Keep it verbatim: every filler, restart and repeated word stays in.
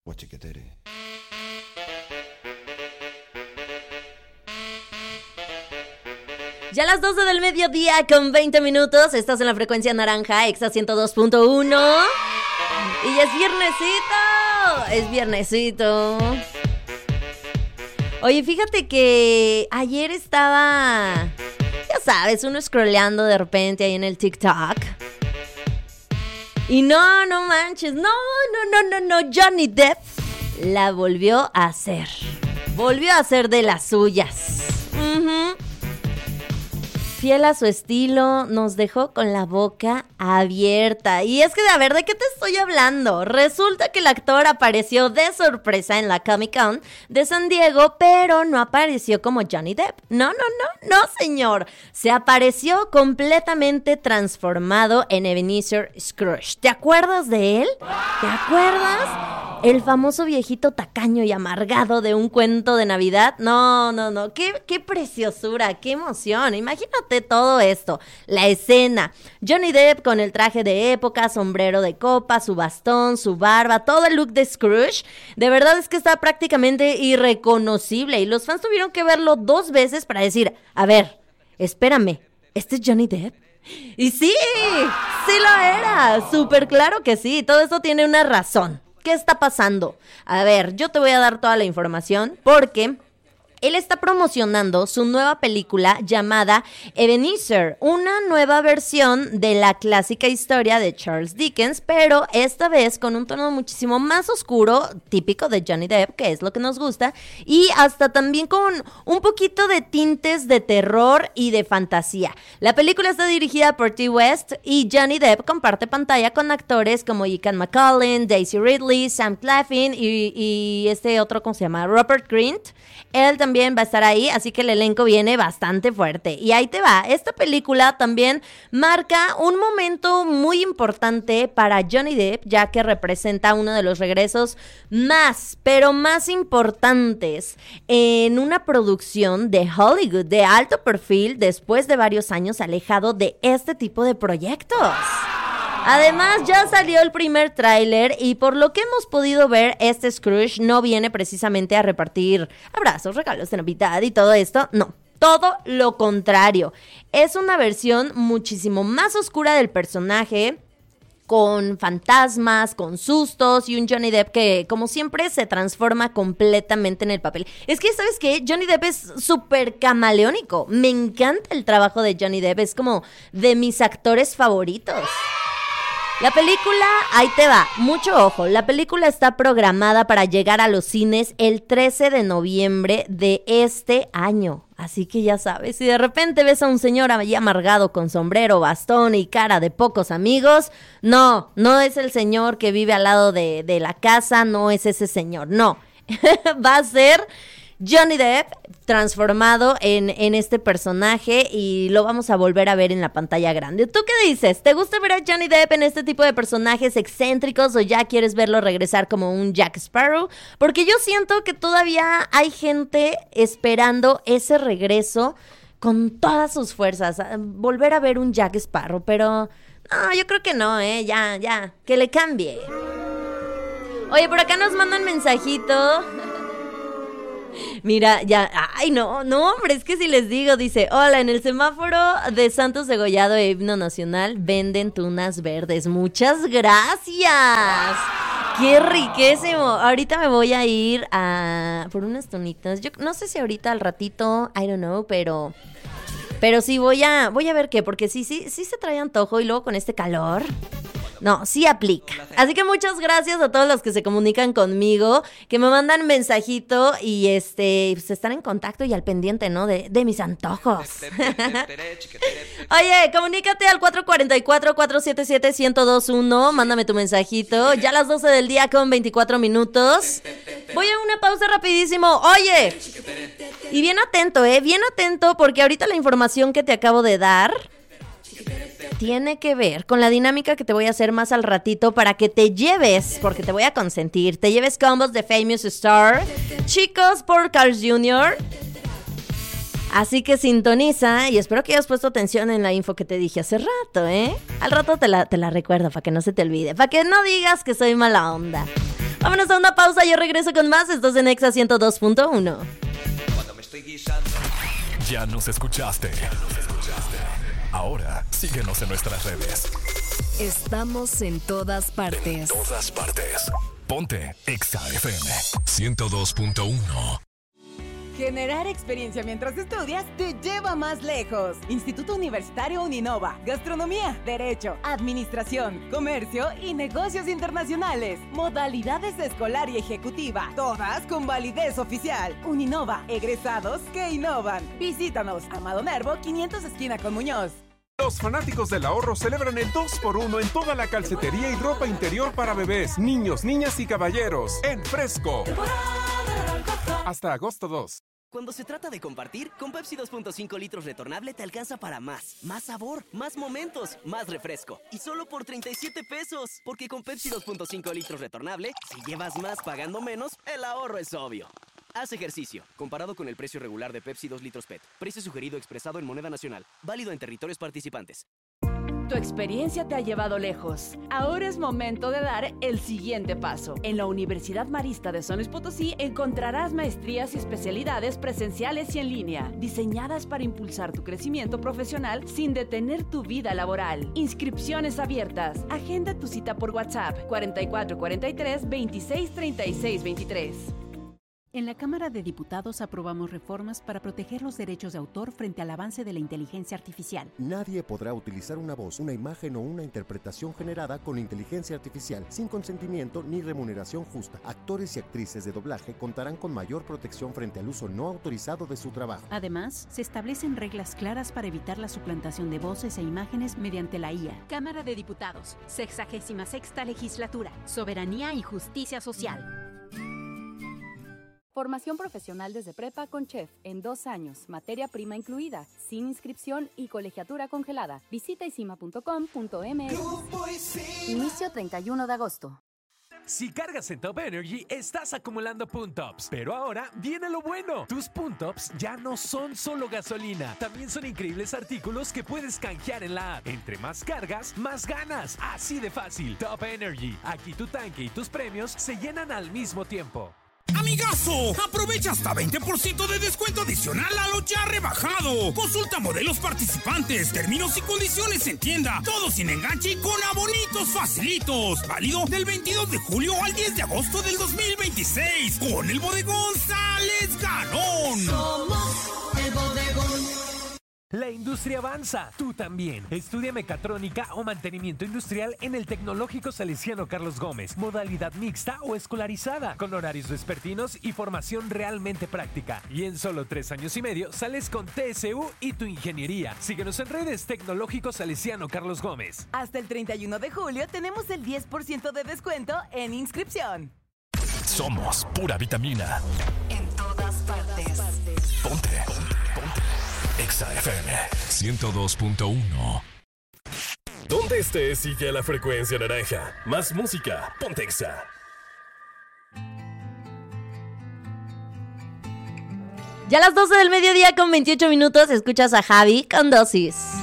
Guachiquetere. Ya a las doce del mediodía con veinte minutos, estás en la frecuencia naranja, Exa ciento dos punto uno. Y ya es viernesito, es viernesito. Oye, fíjate que ayer estaba, ya sabes, uno scrolleando de repente ahí en el TikTok. Y no, no manches, no, no, no, no, no, Johnny Depp la volvió a hacer. Volvió a hacer de las suyas. Uh-huh. Fiel a su estilo, nos dejó con la boca abierta. Y es que, a ver, ¿de qué te estoy hablando? Resulta que el actor apareció de sorpresa en la Comic Con de San Diego, pero no apareció como Johnny Depp. No, no, no, no, señor. Se apareció completamente transformado en Ebenezer Scrooge. ¿Te acuerdas de él? ¿Te acuerdas? El famoso viejito tacaño y amargado de un cuento de Navidad. No, no, no. Qué, qué preciosura, qué emoción. Imagínate todo esto. La escena. Johnny Depp con el traje de época, sombrero de copa, su bastón, su barba, todo el look de Scrooge. De verdad es que está prácticamente irreconocible. Y los fans tuvieron que verlo dos veces para decir, a ver, espérame, ¿este es Johnny Depp? Y sí, sí lo era. Súper claro que sí. Todo esto tiene una razón. ¿Qué está pasando? A ver, yo te voy a dar toda la información porque él está promocionando su nueva película llamada Ebenezer, una nueva versión de la clásica historia de Charles Dickens, pero esta vez con un tono muchísimo más oscuro, típico de Johnny Depp, que es lo que nos gusta, y hasta también con un poquito de tintes de terror y de fantasía. La película está dirigida por T. West y Johnny Depp comparte pantalla con actores como Ian McKellen, Daisy Ridley, Sam Claflin y, y este otro, ¿cómo se llama? Rupert Grint. Él también va a estar ahí, así que el elenco viene bastante fuerte. Y ahí te va, esta película también marca un momento muy importante para Johnny Depp, ya que representa uno de los regresos más, pero más importantes en una producción de Hollywood de alto perfil después de varios años alejado de este tipo de proyectos. Además, ya salió el primer tráiler y por lo que hemos podido ver, este Scrooge no viene precisamente a repartir abrazos, regalos de Navidad y todo esto, no. Todo lo contrario. Es una versión muchísimo más oscura del personaje, con fantasmas, con sustos y un Johnny Depp que, como siempre, se transforma completamente en el papel. Es que, ¿sabes qué? Johnny Depp es súper camaleónico. Me encanta el trabajo de Johnny Depp, es como de mis actores favoritos. La película, ahí te va, mucho ojo, la película está programada para llegar a los cines el trece de noviembre de este año. Así que ya sabes, si de repente ves a un señor ahí amargado con sombrero, bastón y cara de pocos amigos, no, no es el señor que vive al lado de, de la casa, no es ese señor, no. Va a ser Johnny Depp transformado en, en este personaje y lo vamos a volver a ver en la pantalla grande. ¿Tú qué dices? ¿Te gusta ver a Johnny Depp en este tipo de personajes excéntricos o ya quieres verlo regresar como un Jack Sparrow? Porque yo siento que todavía hay gente esperando ese regreso con todas sus fuerzas, volver a ver un Jack Sparrow, pero no, yo creo que no, eh, ya, ya, que le cambie. Oye, por acá nos mandan mensajito. Mira, ya, ay no, no hombre, es que si les digo, dice, hola, en el semáforo de Santos Degollado e Himno Nacional venden tunas verdes, muchas gracias, qué riquísimo, ahorita me voy a ir a por unas tunitas, yo no sé si ahorita al ratito, I don't know, pero, pero sí voy a, voy a ver qué, porque sí, sí, sí se trae antojo y luego con este calor. No, sí aplica. Así que muchas gracias a todos los que se comunican conmigo, que me mandan mensajito y este pues están en contacto y al pendiente, ¿no? De, de mis antojos. Oye, comunícate al cuatro cuatro cuatro, cuatro siete siete, uno cero dos uno, mándame tu mensajito. Ya a las doce del día con veinticuatro minutos. Voy a una pausa rapidísimo. Oye, y bien atento, ¿eh? Bien atento porque ahorita la información que te acabo de dar tiene que ver con la dinámica que te voy a hacer más al ratito para que te lleves, porque te voy a consentir, te lleves combos de Famous Star, Chicos por Carl's junior Así que sintoniza y espero que hayas puesto atención en la info que te dije hace rato, ¿eh? Al rato te la, te la recuerdo para que no se te olvide, para que no digas que soy mala onda. Vámonos a una pausa, yo regreso con más. Esto es en Exa ciento dos punto uno. Cuando me estoy guisando. Ya nos escuchaste. Ya nos escuchaste. Ahora síguenos en nuestras redes. Estamos en todas partes. En todas partes. Ponte Exa F M ciento dos punto uno. Generar experiencia mientras estudias te lleva más lejos. Instituto Universitario Uninova. Gastronomía, Derecho, Administración, Comercio y Negocios Internacionales. Modalidades escolar y ejecutiva. Todas con validez oficial. Uninova. Egresados que innovan. Visítanos. Amado Nervo, quinientos esquina con Muñoz. Los fanáticos del ahorro celebran el dos por uno en toda la calcetería y ropa interior para bebés, niños, niñas y caballeros. En Fresco. Hasta agosto dos. Cuando se trata de compartir, con Pepsi dos punto cinco litros retornable te alcanza para más. Más sabor, más momentos, más refresco. Y solo por treinta y siete pesos. Porque con Pepsi dos punto cinco litros retornable, si llevas más pagando menos, el ahorro es obvio. Haz ejercicio. Comparado con el precio regular de Pepsi dos litros P E T. Precio sugerido expresado en moneda nacional. Válido en territorios participantes. Tu experiencia te ha llevado lejos. Ahora es momento de dar el siguiente paso. En la Universidad Marista de San Luis Potosí encontrarás maestrías y especialidades presenciales y en línea, diseñadas para impulsar tu crecimiento profesional sin detener tu vida laboral. Inscripciones abiertas. Agenda tu cita por WhatsApp cuarenta y cuatro cuarenta y tres veintiséis treinta y seis veintitrés. En la Cámara de Diputados aprobamos reformas para proteger los derechos de autor frente al avance de la inteligencia artificial. Nadie podrá utilizar una voz, una imagen o una interpretación generada con inteligencia artificial sin consentimiento ni remuneración justa. Actores y actrices de doblaje contarán con mayor protección frente al uso no autorizado de su trabajo. Además, se establecen reglas claras para evitar la suplantación de voces e imágenes mediante la I A. Cámara de Diputados, sexagésima sexta legislatura, Soberanía y Justicia Social. Formación profesional desde prepa con chef en dos años, materia prima incluida, sin inscripción y colegiatura congelada. Visita isima punto com punto m x. Inicio treinta y uno de agosto. Si cargas en Top Energy, estás acumulando Puntops. Pero ahora viene lo bueno. Tus Puntops ya no son solo gasolina. También son increíbles artículos que puedes canjear en la app. Entre más cargas, más ganas. Así de fácil. Top Energy. Aquí tu tanque y tus premios se llenan al mismo tiempo. ¡Amigazo! Aprovecha hasta veinte por ciento de descuento adicional a lo ya rebajado. Consulta modelos participantes, términos y condiciones en tienda. Todo sin enganche y con abonitos facilitos. Válido del veintidós de julio al diez de agosto del dos mil veintiséis. Con el bodegón sales ganón. Somos el bodegón. La industria avanza, tú también. Estudia mecatrónica o mantenimiento industrial en el Tecnológico Salesiano Carlos Gómez. Modalidad mixta o escolarizada, con horarios vespertinos y formación realmente práctica. Y en solo tres años y medio sales con T S U y tu ingeniería. Síguenos en redes Tecnológico Salesiano Carlos Gómez. Hasta el treinta y uno de julio tenemos el diez por ciento de descuento en inscripción. Somos pura vitamina. En todas partes. Ponte. Ponte. Ponte. Exa F M ciento dos punto uno. Donde estés, sigue la frecuencia naranja. Más música, ponte Exa. Ya a las doce del mediodía con veintiocho minutos escuchas a Javi con Dosis.